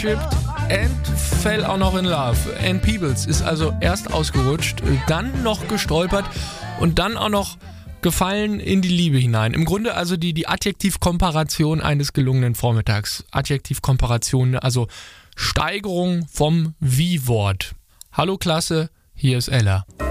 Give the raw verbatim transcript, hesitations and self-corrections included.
worshipped and fell auch noch in love. Ann Peebles ist also erst ausgerutscht, dann noch gestolpert und dann auch noch gefallen in die Liebe hinein. Im Grunde also die, die Adjektivkomparation eines gelungenen Vormittags. Adjektivkomparation, also Steigerung vom Wie-Wort. Hallo Klasse, hier ist Ella.